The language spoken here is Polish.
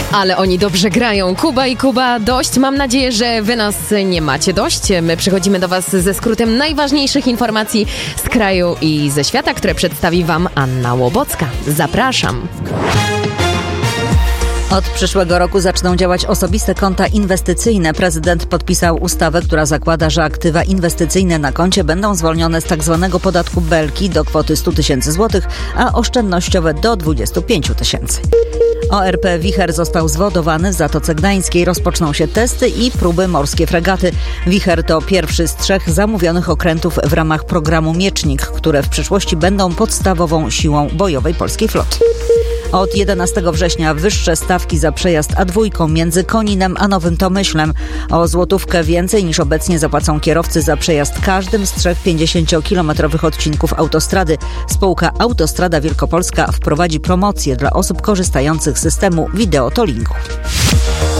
Ale oni dobrze grają. Kuba i Kuba, dość. Mam nadzieję, że wy nas nie macie dość. My przychodzimy do was ze skrótem najważniejszych informacji z kraju i ze świata, które przedstawi wam Anna Łobocka. Zapraszam. Od przyszłego roku zaczną działać osobiste konta inwestycyjne. Prezydent podpisał ustawę, która zakłada, że aktywa inwestycyjne na koncie będą zwolnione z tzw. podatku Belki do kwoty 100 tysięcy złotych, a oszczędnościowe do 25 tysięcy. ORP Wicher został zwodowany w Zatoce Gdańskiej. Rozpoczną się testy i próby morskie fregaty. Wicher to pierwszy z 3 zamówionych okrętów w ramach programu Miecznik, które w przyszłości będą podstawową siłą bojowej polskiej floty. Od 11 września wyższe stawki za przejazd A2 między Koninem a Nowym Tomyślem. O złotówkę więcej niż obecnie zapłacą kierowcy za przejazd każdym z 3 50-kilometrowych odcinków autostrady. Spółka Autostrada Wielkopolska wprowadzi promocję dla osób korzystających z systemu wideotollingu.